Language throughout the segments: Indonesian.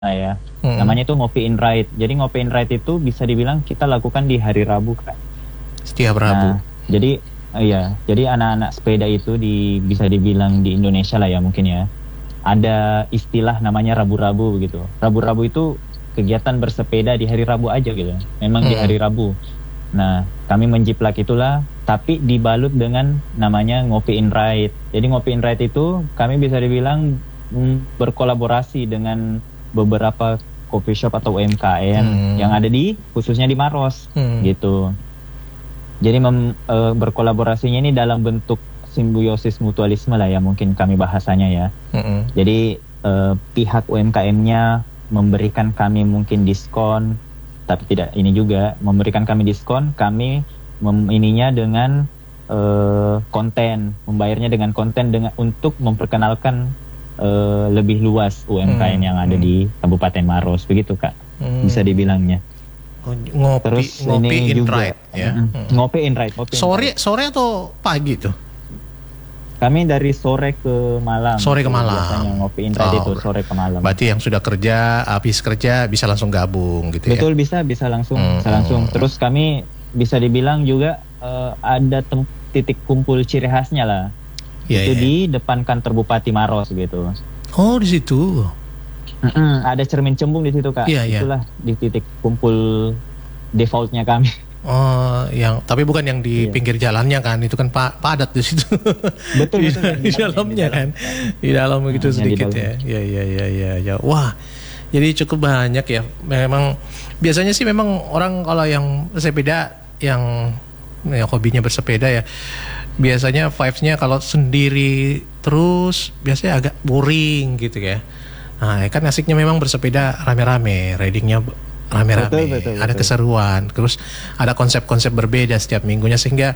ya. Namanya itu ngopi in ride. Jadi ngopi in ride itu bisa dibilang kita lakukan di hari Rabu, Kak. Setiap Rabu. Nah, jadi jadi anak-anak sepeda itu bisa dibilang di Indonesia lah ya mungkin ya. Ada istilah namanya Rabu-Rabu begitu. Rabu-Rabu itu kegiatan bersepeda di hari Rabu aja gitu. Memang di hari Rabu. Nah, kami menjiplak itulah, tapi dibalut dengan namanya ngopi in ride. Jadi ngopi in ride itu kami bisa dibilang berkolaborasi dengan beberapa coffee shop atau UMKM yang ada khususnya di Maros gitu. Jadi berkolaborasinya ini dalam bentuk simbiosis mutualisme lah ya mungkin kami bahasanya ya. Jadi pihak UMKM-nya memberikan kami mungkin diskon, tapi tidak ini juga memberikan kami diskon, kami ininya dengan konten, membayarnya dengan konten untuk memperkenalkan lebih luas UMKM yang ada di Kabupaten Maros begitu, Kak. Bisa dibilangnya. Ngopi in ride ya. Ngopi in ride. Sore atau pagi tuh? Kami dari sore ke malam. Sore ke malam. Biasanya ngopi in ride itu sore ke malam. Berarti yang sudah kerja, habis kerja bisa langsung gabung gitu ya. Betul, bisa langsung, Terus kami bisa dibilang juga ada titik kumpul ciri khasnya lah. Itu di depan kantor Bupati Maros gitu. Oh, di situ. Ada cermin cembung di situ, Kak. Itulah di titik kumpul defaultnya kami. Oh, tapi bukan yang di pinggir jalannya kan? Itu kan padat di situ. Betul. Di dalamnya kan? Di dalam begitu sedikit ya. Ya. Wah, jadi cukup banyak ya. Memang biasanya sih memang orang kalau yang sepeda yang hobinya bersepeda ya, biasanya vibes-nya kalau sendiri terus biasanya agak boring gitu ya. Nah, kan asiknya memang bersepeda rame-rame, ridingnya rame-rame, ada keseruan, terus ada konsep-konsep berbeda setiap minggunya sehingga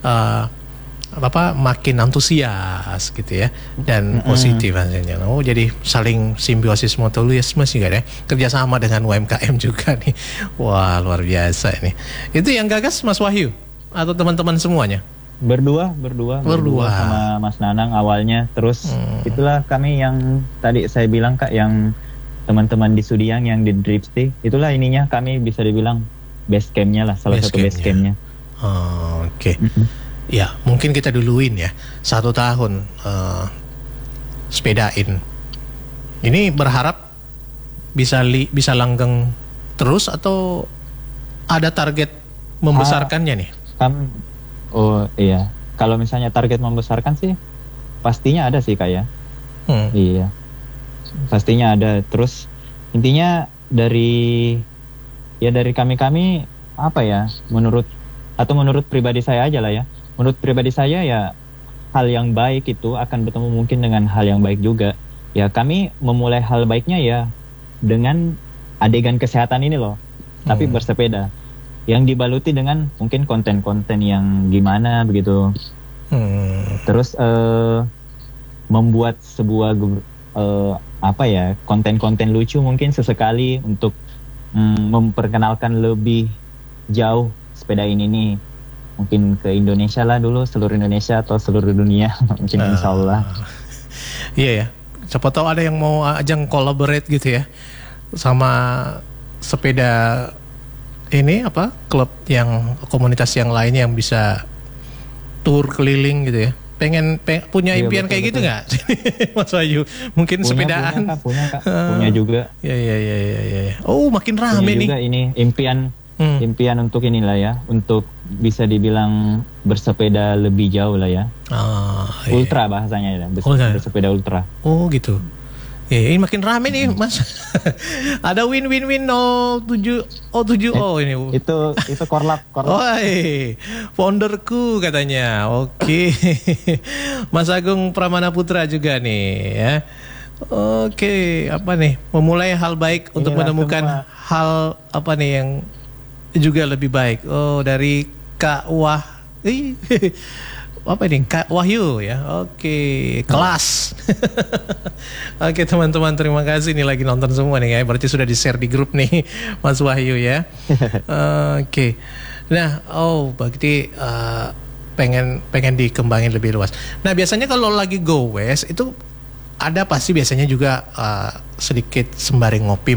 makin antusias gitu ya dan positif hasilnya. Oh, jadi saling simbiosis mutualisme sih kan ya, kerjasama dengan UMKM juga nih. Wah, luar biasa ini. Itu yang gagas Mas Wahyu atau teman-teman semuanya? Berdua sama Mas Nanang awalnya. Terus itulah kami yang tadi saya bilang, Kak, yang teman-teman di Sudiang yang di Dripstick, itulah ininya kami bisa dibilang base camp-nya lah, salah satu base camp-nya. Oke. Ya, mungkin kita duluin ya 1 tahun sepedain. Ini berharap bisa langgeng terus atau ada target membesarkannya nih? Oh iya, kalau misalnya target membesarkan sih pastinya ada sih, Kak ya. Iya, pastinya ada. Terus intinya dari kami apa ya, menurut pribadi saya aja lah ya. Menurut pribadi saya ya, hal yang baik itu akan bertemu mungkin dengan hal yang baik juga. Ya kami memulai hal baiknya ya dengan adegan kesehatan ini loh, tapi bersepeda. Yang dibaluti dengan mungkin konten-konten yang gimana begitu. Terus membuat sebuah konten-konten lucu mungkin sesekali untuk memperkenalkan lebih jauh sepeda ini mungkin ke Indonesia lah dulu, seluruh Indonesia atau seluruh dunia mungkin insya Allah. Iya ya, siapa tahu ada yang mau ajang collaborate gitu ya sama sepeda ini klub yang komunitas yang lainnya yang bisa tour keliling gitu ya. Pengen punya impian kayak gitu nggak, Mas Wahyu? Mungkin sepedaan. Punya juga. Ya. Oh, makin rame nih. Juga ini impian untuk inilah ya, untuk bisa dibilang bersepeda lebih jauh lah ya. Ultra bahasanya ya, bersepeda ultra. Oh gitu. Ini makin rame nih, Mas. Ada win-win-win 07 ini. Itu korlap. Founderku katanya. Oke. Mas Agung Pramana Putra juga nih ya. Oke, apa nih? Memulai hal baik untuk menemukan hal apa nih yang juga lebih baik. Oh, dari Kak apa ini? Kak Wahyu ya. Oke, kelas. Oke, teman-teman, terima kasih nih lagi nonton semua nih ya. Berarti sudah di-share di grup nih Mas Wahyu ya. Oke. Nah, berarti pengen dikembangin lebih luas. Nah, biasanya kalau lagi go west itu ada pasti biasanya juga sedikit sembari ngopi